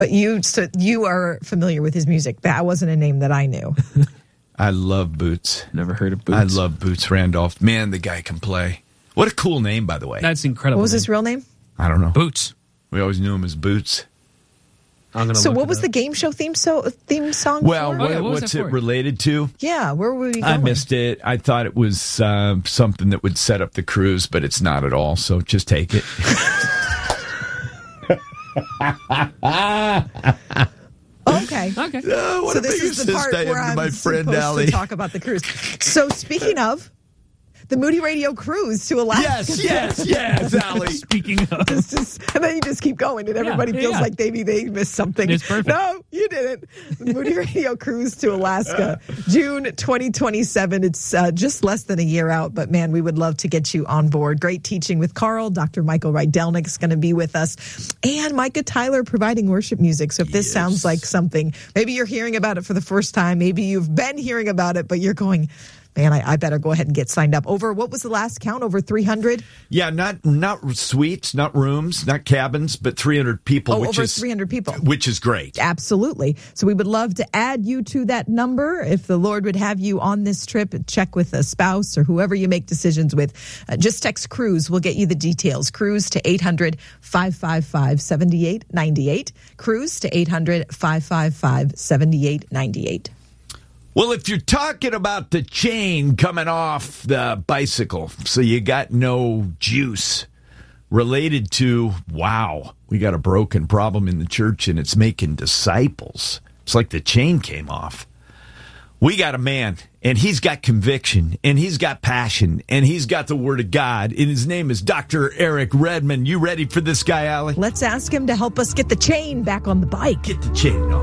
But you are familiar with his music. That wasn't a name that I knew. I love Boots. Never heard of Boots. I love Boots Randolph. Man, the guy can play. What a cool name, by the way. That's incredible. What was his real name? I don't know. Boots. We always knew him as Boots. So what was the game show theme song Well, for? what's it related to? Yeah, where were we going? I missed it. I thought it was something that would set up the cruise, but it's not at all. So just take it. Okay. What so a this big is the part assist I where am to I'm my friend supposed Allie. to talk about the cruise. So speaking of the Moody Radio cruise to Alaska. Yes, Allie. Speaking of. And then you just keep going, and everybody feels like maybe they missed something. It's perfect. No, you didn't. The Moody Radio cruise to Alaska, June 2027. It's just less than a year out, but man, we would love to get you on board. Great teaching with Carl. Dr. Michael Rydelnik is going to be with us, and Micah Tyler providing worship music. So if this sounds like something, maybe you're hearing about it for the first time, maybe you've been hearing about it, but you're going, man, I better go ahead and get signed up. Over, what was the last count? Over 300? Yeah, not suites, not rooms, not cabins, but 300 people. Over 300 people. Which is great. Absolutely. So we would love to add you to that number. If the Lord would have you on this trip, check with a spouse or whoever you make decisions with. Just text cruise. We'll get you the details. Cruise to 800-555-7898. Cruise to 800-555-7898. Well, if you're talking about the chain coming off the bicycle, so you got no juice related to, wow, we got a broken problem in the church and it's making disciples. It's like the chain came off. We got a man, and he's got conviction, and he's got passion, and he's got the Word of God, and his name is Dr. Eric Redmond. You ready for this guy, Allie? Let's ask him to help us get the chain back on the bike. Get the chain off.